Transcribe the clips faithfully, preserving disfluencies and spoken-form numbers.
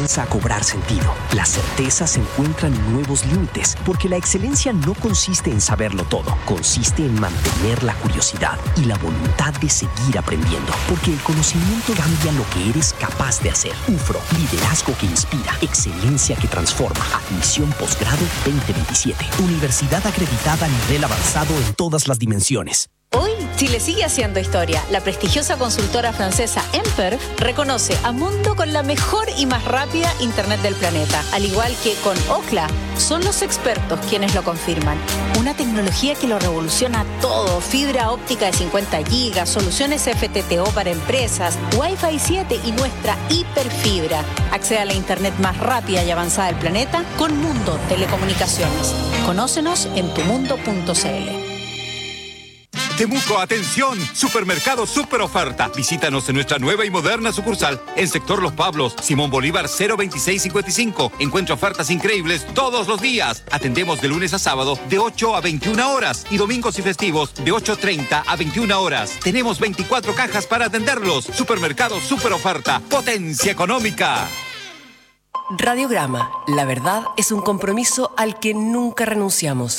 comienza a cobrar sentido. La certeza se encuentra en nuevos límites, porque la excelencia no consiste en saberlo todo, consiste en mantener la curiosidad y la voluntad de seguir aprendiendo, porque el conocimiento cambia lo que eres capaz de hacer. UFRO, liderazgo que inspira, excelencia que transforma. Admisión posgrado veinte veintisiete. Universidad acreditada a nivel avanzado en todas las dimensiones. Hoy, Chile sigue haciendo historia. La prestigiosa consultora francesa Emper reconoce a Mundo con la mejor y más rápida Internet del planeta. Al igual que con Ookla, son los expertos quienes lo confirman. Una tecnología que lo revoluciona todo. Fibra óptica de cincuenta gigas, soluciones F T T O para empresas, Wi-Fi siete y nuestra hiperfibra. Accede a la Internet más rápida y avanzada del planeta con Mundo Telecomunicaciones. Conócenos en tumundo punto c l. Temuco, atención, supermercado super oferta. Visítanos en nuestra nueva y moderna sucursal en sector Los Pablos, Simón Bolívar cero veintiséis cincuenta y cinco. Encuentra ofertas increíbles todos los días. Atendemos de lunes a sábado de ocho a veintiuna horas y domingos y festivos de ocho treinta a veintiuna horas. Tenemos veinticuatro cajas para atenderlos. Supermercado super oferta, potencia económica. Radiograma, la verdad es un compromiso al que nunca renunciamos.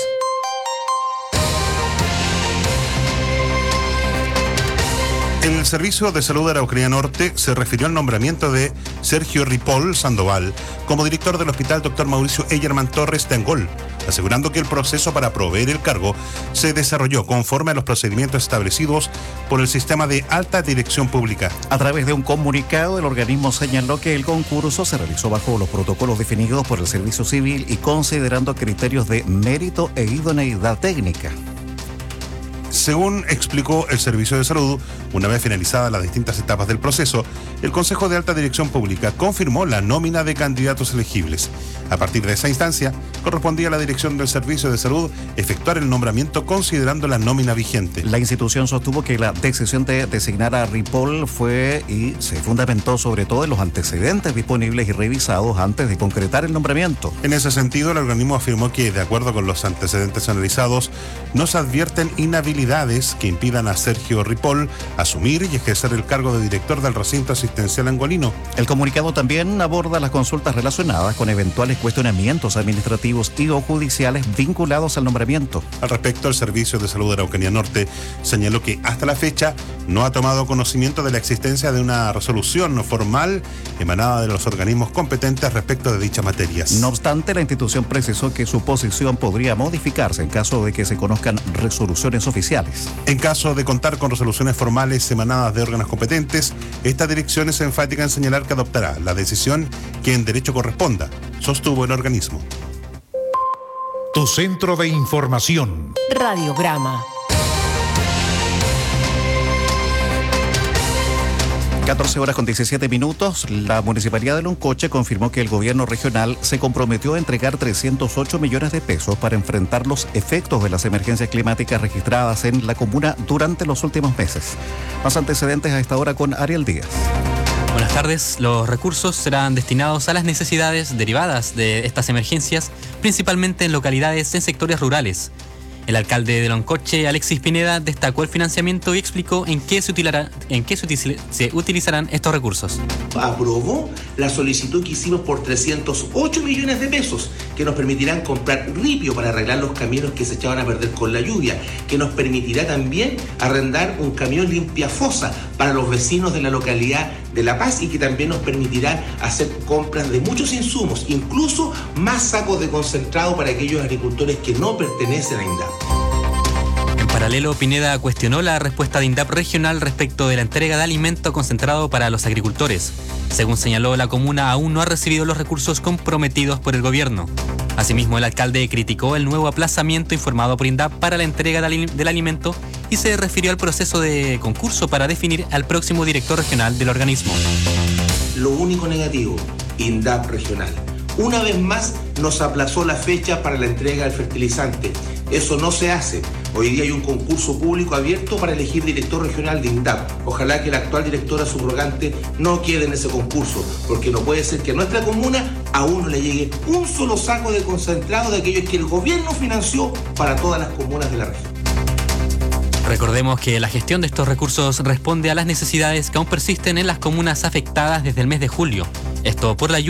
El Servicio de Salud de Araucanía Norte se refirió al nombramiento de Sergio Ripoll Sandoval como director del Hospital doctor Mauricio Eyerman Torres de Angol, asegurando que el proceso para proveer el cargo se desarrolló conforme a los procedimientos establecidos por el sistema de alta dirección pública. A través de un comunicado, el organismo señaló que el concurso se realizó bajo los protocolos definidos por el Servicio Civil y considerando criterios de mérito e idoneidad técnica. Según explicó el Servicio de Salud, una vez finalizadas las distintas etapas del proceso, el Consejo de Alta Dirección Pública confirmó la nómina de candidatos elegibles. A partir de esa instancia, correspondía a la Dirección del Servicio de Salud efectuar el nombramiento considerando la nómina vigente. La institución sostuvo que la decisión de designar a Ripoll fue y se fundamentó sobre todo en los antecedentes disponibles y revisados antes de concretar el nombramiento. En ese sentido, el organismo afirmó que, de acuerdo con los antecedentes analizados, no se advierten inhabilidades que impidan a Sergio Ripoll asumir y ejercer el cargo de director del recinto asistencial angolino. El comunicado también aborda las consultas relacionadas con eventuales cuestionamientos administrativos y o judiciales vinculados al nombramiento. Al respecto, el Servicio de Salud de Araucanía Norte señaló que hasta la fecha no ha tomado conocimiento de la existencia de una resolución formal emanada de los organismos competentes respecto de dichas materias. No obstante, la institución precisó que su posición podría modificarse en caso de que se conozcan resoluciones oficiales. En caso de contar con resoluciones formales emanadas de órganos competentes, esta dirección es enfática en señalar que adoptará la decisión que en derecho corresponda, sostuvo el organismo. Tu centro de información. Radiograma. catorce horas con diecisiete minutos, la Municipalidad de Loncoche confirmó que el gobierno regional se comprometió a entregar trescientos ocho millones de pesos para enfrentar los efectos de las emergencias climáticas registradas en la comuna durante los últimos meses. Más antecedentes a esta hora con Ariel Díaz. Buenas tardes. Los recursos serán destinados a las necesidades derivadas de estas emergencias, principalmente en localidades en sectores rurales. El alcalde de Loncoche, Alexis Pineda, destacó el financiamiento y explicó en qué se utilizará, en qué se, utiliz, se utilizarán estos recursos. Aprobó la solicitud que hicimos por trescientos ocho millones de pesos, que nos permitirán comprar ripio para arreglar los caminos que se echaban a perder con la lluvia, que nos permitirá también arrendar un camión limpiafosa para los vecinos de la localidad de La Paz y que también nos permitirá hacer compras de muchos insumos, incluso más sacos de concentrado para aquellos agricultores que no pertenecen a INDAP. En paralelo, Pineda cuestionó la respuesta de INDAP regional respecto de la entrega de alimento concentrado para los agricultores. Según señaló, la comuna aún no ha recibido los recursos comprometidos por el gobierno. Asimismo, el alcalde criticó el nuevo aplazamiento informado por INDAP para la entrega del alimento y se refirió al proceso de concurso para definir al próximo director regional del organismo. Lo único negativo, INDAP regional. Una vez más nos aplazó la fecha para la entrega del fertilizante. Eso no se hace. Hoy día hay un concurso público abierto para elegir director regional de INDAP. Ojalá que la actual directora subrogante no quede en ese concurso, porque no puede ser que a nuestra comuna aún no le llegue un solo saco de concentrado de aquellos que el gobierno financió para todas las comunas de la región. Recordemos que la gestión de estos recursos responde a las necesidades que aún persisten en las comunas afectadas desde el mes de julio. Esto por la lluvia